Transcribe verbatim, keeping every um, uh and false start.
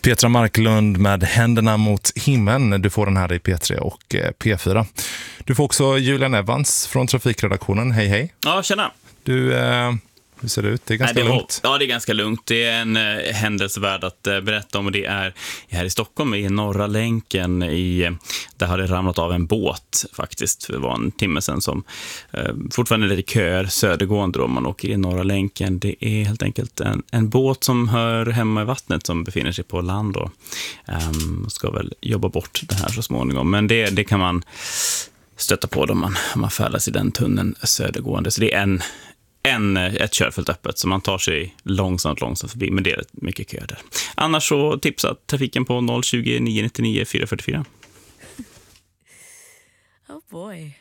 Petra Marklund med Händerna mot himlen. Du får den här i P tre och P fyra. Du får också Julian Evans från trafikredaktionen. Hej hej. Ja, tjena. Du, eh, hur ser det ut? Det är ganska Nej, det var, lugnt. Ja, det är ganska lugnt. Det är en eh, händelsevärd att eh, berätta om. Och det är här i Stockholm, i Norra länken. I, eh, där har det ramlat av en båt faktiskt. Det var en timme sedan som eh, fortfarande är det köer södergående då man åker i Norra länken. Det är helt enkelt en, en båt som hör hemma i vattnet som befinner sig på land då. Um, ska väl jobba bort det här så småningom. Men det, det kan man stöta på då man, man färdas i den tunneln södergående. Så det är en En, ett körfält öppet, så man tar sig långsamt, långsamt förbi, men det är mycket kö där. Annars så tipsa trafiken på noll tjugo, nio nittionio, fyra fyrtiofyra. Oh boy.